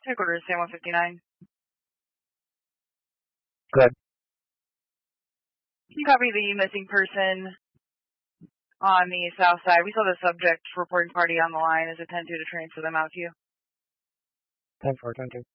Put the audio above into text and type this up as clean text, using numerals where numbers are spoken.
Headquarters, San 159. Good. Can you copy the missing person on the south side? We saw the subject reporting party on the line. Is it 10-2 to transfer them out to you? 10-4, 10-2.